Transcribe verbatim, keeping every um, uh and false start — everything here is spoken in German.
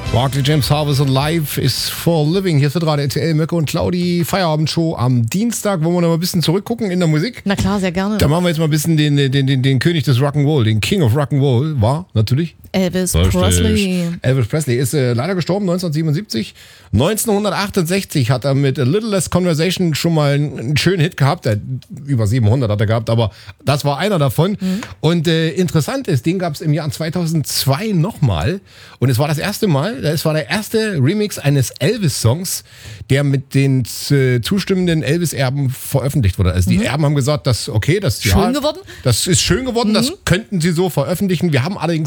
Barclay James Harvison live is for living. Hier ist gerade R T L, Möcke und Claudi, Feierabendshow am Dienstag. Wollen wir noch mal ein bisschen zurückgucken in der Musik? Na klar, sehr gerne. Da machen wir jetzt mal ein bisschen den, den, den, den König des Rock'n'Roll, den King of Rock'n'Roll, war natürlich Elvis Richtig. Presley. Elvis Presley ist äh, leider gestorben neunzehnhundertsiebenundsiebzig. neunzehnhundertachtundsiebzig hat er mit A Little Less Conversation schon mal einen, einen schönen Hit gehabt. Er, über siebenhundert hat er gehabt, aber das war einer davon. Mhm. Und äh, interessant ist, den gab es im Jahr zweitausendzwei nochmal. Und es war das erste Mal, es war der erste Remix eines Elvis-Songs, der mit den äh, zustimmenden Elvis-Erben veröffentlicht wurde. Also die mhm. Erben haben gesagt, dass okay, das, schön ja, geworden? das ist schön geworden, mhm. das könnten sie so veröffentlichen. Wir haben allerdings